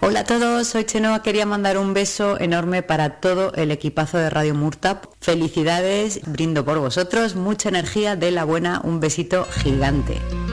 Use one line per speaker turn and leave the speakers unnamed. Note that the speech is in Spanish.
Hola a todos, soy Chenoa. Quería mandar un beso enorme para todo el equipazo de Radio Murta. Felicidades, brindo por vosotros, mucha energía de la buena, un besito gigante.